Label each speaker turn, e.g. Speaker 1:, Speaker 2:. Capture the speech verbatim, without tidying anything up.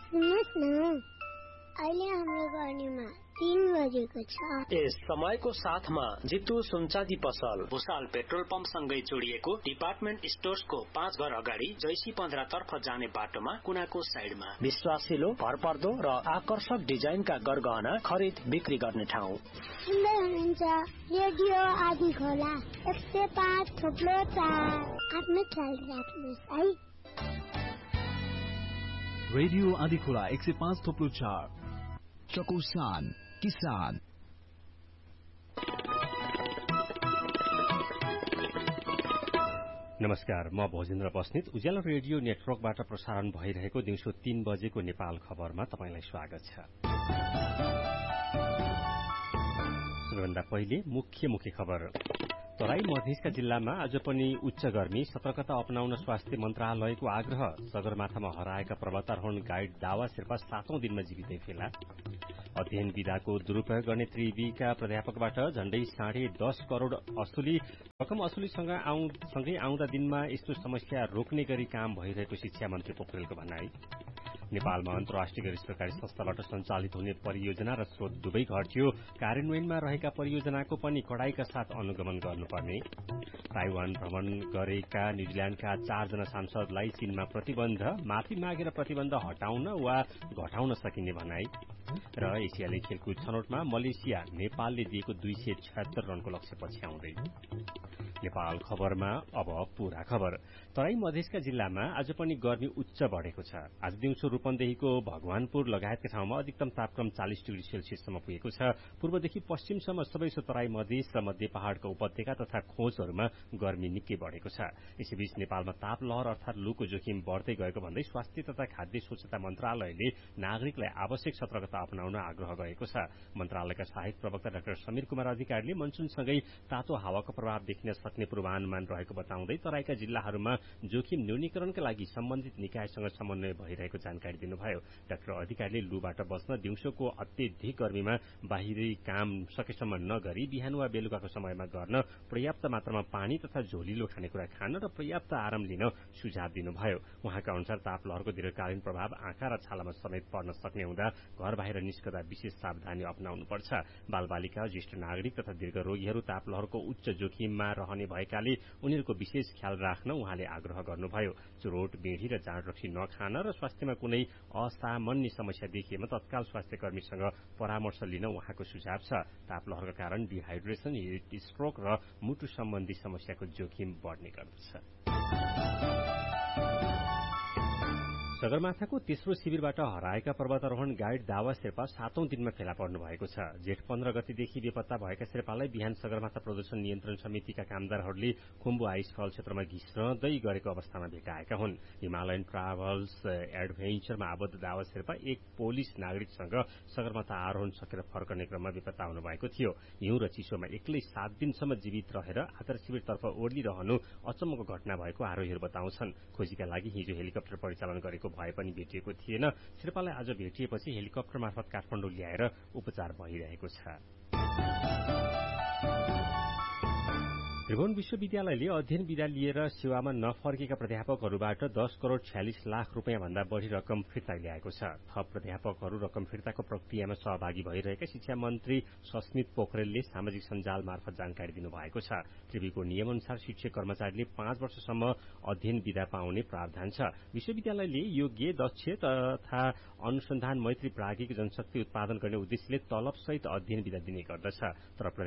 Speaker 1: सुन्नुहोस् न, अहिले हाम्रो गर्नीमा तीन बजेको छ।
Speaker 2: यस समयको साथमा जितु सुनचाँदी पसल भुसाल पेट्रोल पम्प सँगै जोडिएको डिपार्टमेन्ट स्टोर्सको पाँच घर अगाडि जैसी पन्ध्र तर्फ जाने बाटोमा कुनाको साइडमा विश्वासिलो, भरपर्दो र आकर्षक डिजाइनका गरगहना खरिद बिक्री गर्ने ठाउँ।
Speaker 1: सुन्दै हुनुहुन्छ रेडियो आदि खोला एक सय पाँच थोप्लो चार। आफ्नो ख्याल राख्नुहोस् है।
Speaker 3: रेडियो आदि खोला एक सय पाँच थोप्लो चार। चकोसान किसान।
Speaker 4: नमस्कार, म भोजेन्द्र बस्नेत। उज्यालो रेडियो नेटवर्कबाट प्रसारण भइरहेको दिउँसो तीन बजेको नेपाल खबरमा तपाईंलाई स्वागत छ। सबैभन्दा पहिले मुख्य मुख्य खबर। तराई मधेसका जिल्लामा आज पनि उच्च गर्मी, सतर्कता अपनाउन स्वास्थ्य मन्त्रालयको आग्रह। सगरमाथामा हराएका पर्वतारोहण गाइड दावा शेर्पा सातौं दिनमा जीवितै फेला। अध्ययन विधाको दुरूपयोग गर्ने त्रिवीका प्राध्यापकबाट झण्डै साढे दस करोड़ असुली रकम असुलीसँग सँगै आउँदा दिनमा यस्तो समस्या रोक्ने गरी काम भइरहेको शिक्षा मन्त्री पोखरेलको भनाई। नेपालमा अन्तर्राष्ट्रिय गैर सरकारी संस्थाबाट सञ्चालित हुने परियोजना र स्रोत दुवै घट्यो। कार्यान्वयनमा रहेका परियोजनाको पनि कडाईका साथ अनुगमन गर्नुपर्ने। ताइवान भ्रमण गरेका न्यूजील्याण्डका चारजना सांसदलाई चीनमा प्रतिबन्ध, माफी मागेर प्रतिबन्ध हटाउन वा घटाउन सकिने भनाई। र एसियाली खेलकुद छनौटमा मलेसिया नेपालले दिएको दुई सय छयत्तर रनको लक्ष्य पछ्याउँदै। नेपाल खबरमा अब पूरा खबर। तराई मधेसका जिल्लामा आज पनि गर्मी उच्च बढ़ेको छ। आज दिउँसो रूपन्देहीको भगवानपुर लगायतका ठाउँमा अधिकतम तापक्रम चालीस डिग्री सेल्सियससम्म पुगेको छ। पूर्वदेखि पश्चिमसम्म सबैसो तराई मधेस र मध्य पहाड़का उपत्यका तथा खोजहरूमा गर्मी निकै बढ़ेको छ। यसैबीच नेपालमा ताप लहर अर्थात लूको जोखिम बढ़दै गएको भन्दै स्वास्थ्य तथा खाद्य स्वच्छता मन्त्रालयले नागरिकलाई आवश्यक सतर्कता अपनाउन आग्रह गरेको छ। मन्त्रालयका सहायक प्रवक्ता डाक्टर समीर कुमार अधिकारीले मनसूनसँगै तातो हावाको प्रभाव देखिन सक्ने पूर्वानुमान रहेको बताउँदै तराईका जिल्लाहरूमा जोखिम न्यूनीकरणका लागि सम्बन्धित निकायसँग समन्वय भइरहेको जानकारी दिनुभयो। डाक्टर अधिकारीले लूबाट बच्न दिउँसोको अत्यधिक गर्मीमा बाहिरी काम सकेसम्म नगरी बिहान वा बेलुकाको समयमा गर्न, पर्याप्त मात्रामा पानी तथा झोलिलो खानेकुरा खान र पर्याप्त आराम लिन सुझाव दिनुभयो। उहाँका अनुसार ताप लहरको दीर्घकालीन प्रभाव आँखा र छालामा समेत पर्न सक्ने हुँदा घर बाहिर निस्कदा विशेष सावधानी अपनाउनुपर्छ। बालबालिका, ज्येष्ठ नागरिक तथा दीर्घ रोगीहरू ताप लहरको उच्च जोखिममा रहने भएकाले उनीहरूको विशेष ख्याल राख्न उहाँले आग्रह गर्नुभयो। चुरोट, बेढी र जाँड रक्सी नखान र स्वास्थ्यमा कुनै असामान्य समस्या देखिएमा तत्काल स्वास्थ्य कर्मीसँग परामर्श लिन उहाँको सुझाव छ। ताप लहरका कारण डिहाइड्रेशन, हिट स्ट्रोक र मुटु सम्बन्धी समस्याको जोखिम बढ़ने गर्दछ। सगरमाथाको तेस्रो शिविरबाट हराएका पर्वतारोहण गाइड दावा शेर्पा सातौं दिनमा फेला पर्नु भएको छ। जेठ पन्ध्र गतिदेखि बेपत्ता भएका शेर्पालाई बिहान सगरमाथा प्रदूषण नियन्त्रण समितिका कामदारहरूले खुम्बु आइसफल क्षेत्रमा घिस्रदै गरेको अवस्थामा भेटाएका हुन्। हिमालयन ट्राभल्स एडभेन्चरमा आबद्ध दावा शेर्पा एक पोलिस नागरिकसँग सगरमाथा आरोहण सकेर फर्कने क्रममा बेपत्ता हुनुभएको थियो। हिउँ र चिसोमा एक्लै सात दिनसम्म जीवित रहेर आधार शिविरतर्फ ओर्लिरहनु अचम्मको घटना भएको आरोहीहरू बताउँछन्। खोजीका लागि हिजो हेलिकप्टर परिचालन गरेको भए पनि भेटिएको थिएन। शेर्पालाई आज भेटिएपछि हेलिकप्टर मार्फत काठमाडौँ ल्याएर उपचार भइरहेको छ। त्रिभुवन विश्वविद्यालयले अध्ययन विधा लिएर सेवामा नफर्केका प्राध्यापकहरूबाट दस करोड़ छयालिस लाख रुपियाँ भन्दा बढ़ी रकम फिर्ता ल्याएको छ। थप प्राध्यापकहरू रकम फिर्ताको प्रक्रियामा सहभागी भइरहेका शिक्षा मन्त्री सस्मित पोखरेलले सामाजिक सञ्जाल मार्फत जानकारी दिनुभएको छ। त्रिभुवनको नियमअनुसार शिक्षक कर्मचारीले पाँच वर्षसम्म अध्ययन विधा पाउने प्रावधान छ। विश्वविद्यालयले योग्य, दक्ष तथा अनुसन्धान मैत्री प्राज्ञिक जनशक्ति उत्पादन गर्ने उद्देश्यले तलबसहित अध्ययन विधा दिने गर्दछ। तर